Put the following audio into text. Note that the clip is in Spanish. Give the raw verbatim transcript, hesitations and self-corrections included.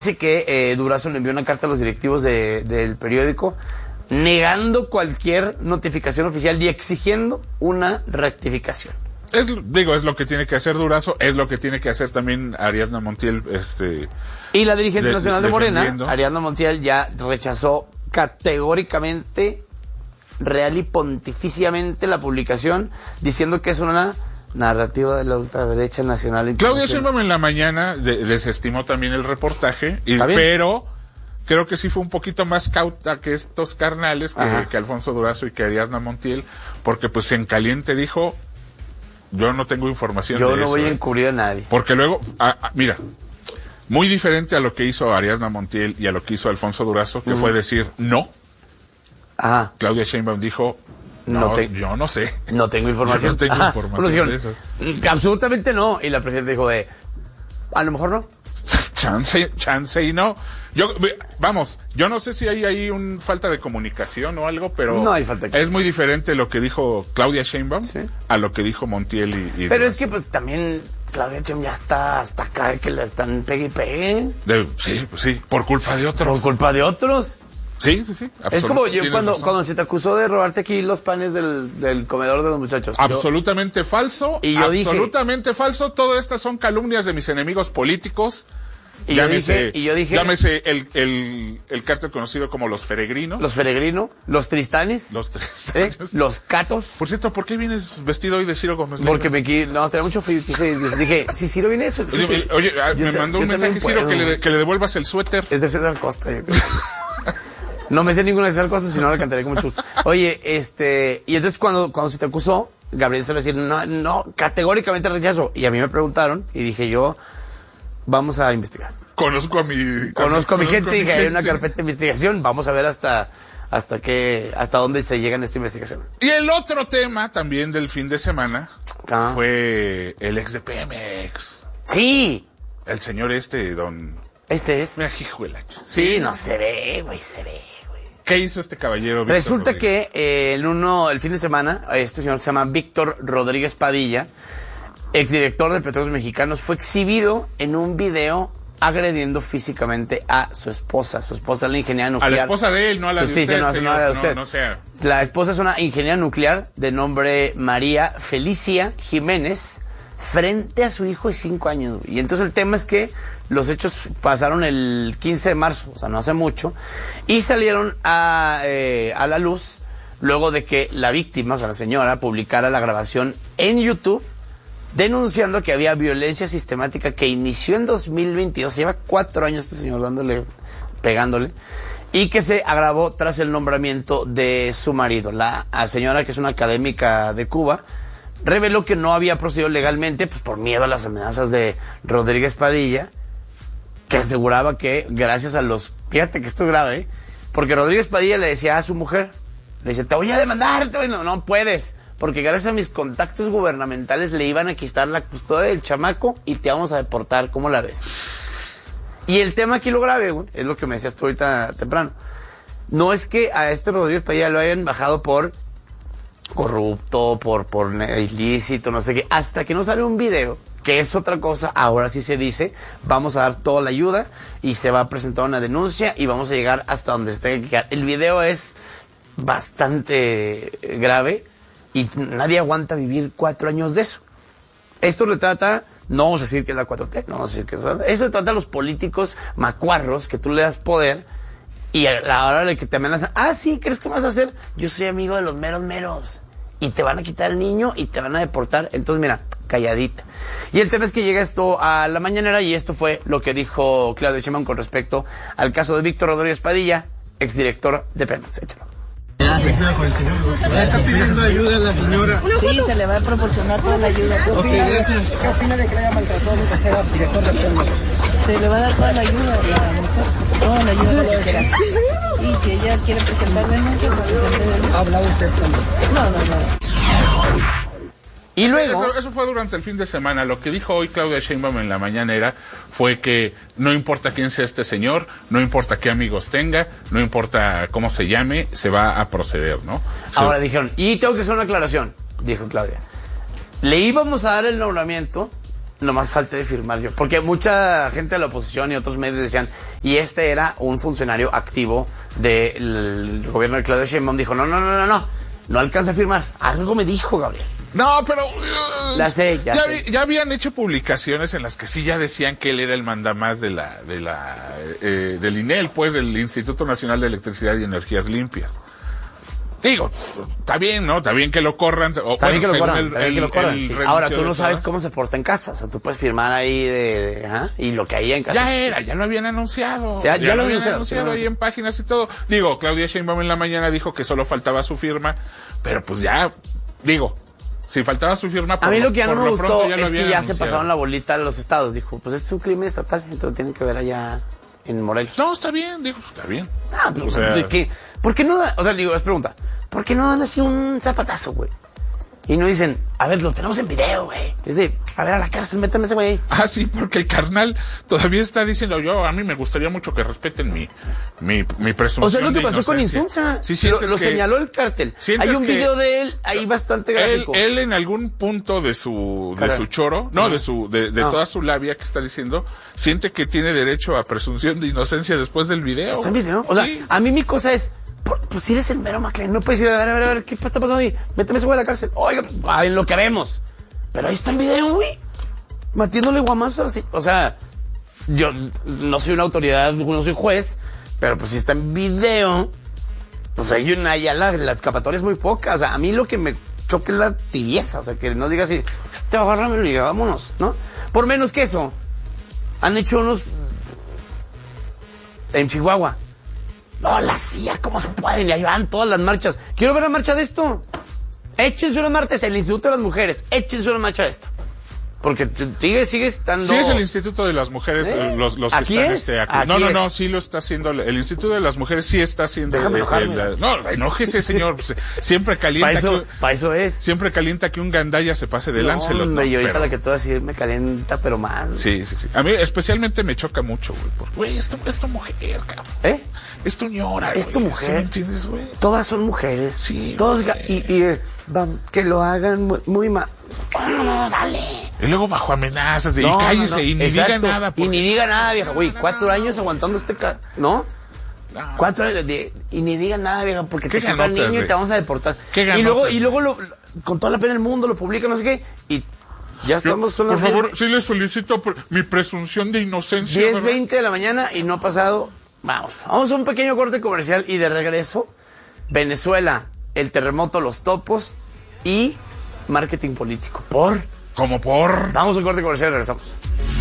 Dice que eh, Durazo le envió una carta a los directivos de, del periódico negando cualquier notificación oficial y exigiendo una rectificación. Es, digo, es lo que tiene que hacer Durazo, es lo que tiene que hacer también Ariadna Montiel, este... Y la dirigente de, nacional de Morena, Ariadna Montiel, ya rechazó categóricamente, real y pontificiamente la publicación, diciendo que es una narrativa de la ultraderecha nacional. Claudia Sheinbaum en la mañana de, desestimó también el reportaje, y, pero creo que sí fue un poquito más cauta que estos carnales, que, que Alfonso Durazo y que Ariadna Montiel, porque pues en caliente dijo... Yo no tengo información Yo de no eso. Yo voy no a encubrir a nadie. Porque luego, a, a, mira, muy diferente a lo que hizo Ariadna Montiel y a lo que hizo Alfonso Durazo, que uh-huh. fue decir no. Ajá. Claudia Sheinbaum dijo, no, no te, yo no sé. No tengo información. Yo no tengo Ajá. información de eso. Absolutamente no. Y la presidenta dijo de, a lo mejor no. Chance, chance y no. Yo, vamos, yo no sé si hay ahí un falta de comunicación o algo, pero no hay falta de es muy diferente lo que dijo Claudia Sheinbaum, ¿sí?, a lo que dijo Montiel y... y pero demás. Es que pues también Claudia Sheinbaum ya está hasta acá de que la están pegue y pegue. De, sí, pues sí, por culpa de otros. Por culpa de otros. Sí, sí, sí. Es como yo cuando, cuando se te acusó de robarte aquí los panes del, del comedor de los muchachos. Absolutamente yo, falso. Y yo absolutamente dije, falso. Todas estas son calumnias de mis enemigos políticos. Y llámese, yo dije, y yo dije, llámese el, el, el cártel conocido como los Feregrinos. Los Feregrinos, los Tristanes. Los Tristanes. ¿Eh? Los Catos. Por cierto, ¿por qué vienes vestido hoy de Ciro Gómez? Porque me quiero, no, tenía mucho frío. Quise, dije, si Ciro viene eso. Oye, que, oye me te, mandó un mensaje Ciro que le, que le devuelvas el suéter. Es de César Costa, yo creo. No me sé ninguna de César Costa, sino la cantaré con mucho gusto. Oye, este, y entonces cuando, cuando se te acusó, Gabriel se va a decir, no, no, categóricamente rechazo. Y a mí me preguntaron, y dije yo, vamos a investigar. Conozco a mi... Conozco a mi gente y dije, hay una carpeta de investigación, vamos a ver hasta, hasta qué, hasta dónde se llega en esta investigación. Y el otro tema también del fin de semana ah. fue el ex de Pemex. Sí. El señor este, don... Este es. Mira, hijuela. Sí, no se ve, güey, se ve. ¿Qué hizo este caballero? Víctor Resulta Rodríguez? que eh, el uno, el fin de semana, este señor que se llama Víctor Rodríguez Padilla, exdirector de Petróleos Mexicanos, fue exhibido en un video agrediendo físicamente a su esposa. Su esposa es la ingeniera nuclear. A la esposa de él, no a la de sí, usted, sí, no, señor, no a la de usted. No, no sea. La esposa es una ingeniera nuclear de nombre María Felicia Jiménez, frente a su hijo de cinco años. Y entonces el tema es que los hechos pasaron el quince de marzo, o sea, no hace mucho, y salieron a, eh, a la luz luego de que la víctima, o sea, la señora, publicara la grabación en YouTube, denunciando que había violencia sistemática que inició en dos mil veintidós, lleva cuatro años este señor dándole, pegándole, y que se agravó tras el nombramiento de su marido. La señora, que es una académica de Cuba, reveló que no había procedido legalmente, pues por miedo a las amenazas de Rodríguez Padilla, que aseguraba que gracias a los... Fíjate que esto es grave, ¿eh? Porque Rodríguez Padilla le decía a su mujer, le dice, te voy a demandar, te voy a... No, no puedes, porque gracias a mis contactos gubernamentales le iban a quitar la custodia del chamaco y te vamos a deportar, ¿cómo la ves? Y el tema aquí lo grave, güey, es lo que me decías tú ahorita temprano. No es que a este Rodríguez Padilla lo hayan bajado por corrupto, por, por ilícito, no sé qué, hasta que no sale un video, que es otra cosa. Ahora sí se dice, vamos a dar toda la ayuda y se va a presentar una denuncia y vamos a llegar hasta donde se tenga que llegar. El video es bastante grave y nadie aguanta vivir cuatro años de eso. Esto le trata, no vamos a decir que es la cuatro T, no vamos a decir que es, eso le trata a los políticos macuarros que tú le das poder y a la hora de que te amenazan, ah, sí, ¿crees que vas a hacer? Yo soy amigo de los meros meros. Y te van a quitar el niño y te van a deportar. Entonces, mira, calladita. Y el tema es que llega esto a la mañanera y esto fue lo que dijo Claudia Sheinbaum con respecto al caso de Víctor Rodríguez Padilla, exdirector de Pemex. Échalo. ¿Le está pidiendo ayuda a la señora? Sí, se le va a proporcionar toda la ayuda. Ok, gracias. ¿Qué opina de que le haya maltratado a que sea director de Pemex? Se le va a dar toda la ayuda, la mujer, toda la ayuda que quiera. Y si ella quiere presentar denuncia, pues presente denuncia. ¿Habla usted también? No, no, no. Y luego... Eso, eso fue durante el fin de semana. Lo que dijo hoy Claudia Sheinbaum en la mañanera fue que no importa quién sea este señor, no importa qué amigos tenga, no importa cómo se llame, se va a proceder, ¿no? Ahora se... dijeron, y tengo que hacer una aclaración, dijo Claudia. Le íbamos a dar el nombramiento nomás falté de firmar yo. Porque mucha gente de la oposición y otros medios decían, y este era un funcionario activo del gobierno de Claudia Sheinbaum. Dijo, no, no, no, no, no, no alcanza a firmar. Algo me dijo, Gabriel. No, pero... Uh, la sé, ya, ya, sé. ya habían hecho publicaciones en las que sí ya decían que él era el mandamás de la, de la, eh, del INEL, pues, del Instituto Nacional de Electricidad y Energías Limpias. Digo, está bien, ¿no? Está bien que lo corran. O, está bien bueno, que lo corran, el, está bien el, que lo corran. el, Sí. el Ahora, tú no sabes todas. cómo se porta en casa. O sea, tú puedes firmar ahí de... de ¿ah? Y lo que hay en casa. Ya era, ya lo habían anunciado. Ya, ya, ya lo lo habían anunciado, anunciado sí, ahí en páginas y todo. Digo, Claudia Sheinbaum en la mañana dijo que solo faltaba su firma, pero pues ya, digo... Si faltaba su firma, por a mí lo que ya no me gustó ya es que ya anunciado. se pasaron la bolita a los estados. Dijo, pues esto es un crimen estatal, entonces lo tienen que ver allá en Morelos. No, está bien, digo, está bien. Ah, pero, o sea, ¿de qué? ¿Por qué no da, o sea, digo, es pregunta, ¿por qué no dan así un zapatazo, güey? Y no dicen, a ver, lo tenemos en video, güey. Es de, a ver, a la cárcel, métame ese güey. Ah, sí, porque el carnal todavía está diciendo, yo, a mí me gustaría mucho que respeten mi, mi, mi presunción. O sea, lo que pasó con inocencia. Insunza. Sí, lo, lo que, señaló el cártel. Hay un video de él ahí bastante gráfico. Él, él en algún punto de su, de su choro, no, no, de su, de, de no. toda su labia que está diciendo, siente que tiene derecho a presunción de inocencia después del video. ¿Está en video? O sea, sí. A mí mi cosa es, pues si eres el mero McLean, no puedes ir a ver, a ver, a ver, ¿qué está pasando ahí? Méteme ese güey a la cárcel. Oiga, en lo que vemos. Pero ahí está en video, güey. Matiéndole guamazos así. O sea, yo no soy una autoridad, no soy juez, pero pues si está en video, pues hay una, ya la, la escapatoria es muy poca. O sea, a mí lo que me choca es la tibieza. O sea, que no diga así, este agárramelo y vámonos, ¿no? Por menos que eso, han hecho unos en Chihuahua. No, la C I A, ¿cómo se pueden? Y ahí van todas las marchas. Quiero ver la marcha de esto. Échense una marcha, el Instituto de las Mujeres. Échense una marcha de esto. Porque sigue, sigue estando... Sí, es el Instituto de las Mujeres, ¿eh? los, los que ¿Aquí están... es? Este, aquí. Aquí no, no, es. no, sí lo está haciendo, el Instituto de las Mujeres sí está haciendo... Déjame el, enojarme. el, no, enójese, señor, siempre calienta... Para eso, que, pa eso es. Siempre calienta que un gandaya se pase de lance. No, hombre, no, y ahorita pero, la que te voy a decir me calienta, pero más. Güey. Sí, sí, sí. A mí especialmente me choca mucho, güey, porque, güey, es tu, es tu mujer, cabrón. ¿Eh? Es tu ñora, Es tu güey, mujer. ¿sí me entiendes, güey? Todas son mujeres. Sí, Todos, y, y eh, van, que lo hagan muy, muy mal. Oh, dale. Y luego bajo amenazas de, no, y cállese, no, no. y ni Exacto. diga nada. Porque... Y ni diga nada, vieja. Güey, cuatro años aguantando este... Ca... ¿No? No. Cuatro años de... Y ni diga nada, vieja, porque te queda el niño de... y te vamos a deportar. Y luego, y luego lo, con toda la pena del mundo, lo publican, no sé qué, y ya estamos... Yo, por favor, diez... sí le solicito mi presunción de inocencia. diez veinte de la mañana y no ha pasado... Vamos, vamos a un pequeño corte comercial y de regreso, Venezuela, el terremoto, los topos y marketing político. ¿Por? ¿Cómo por? Vamos a un corte comercial y regresamos.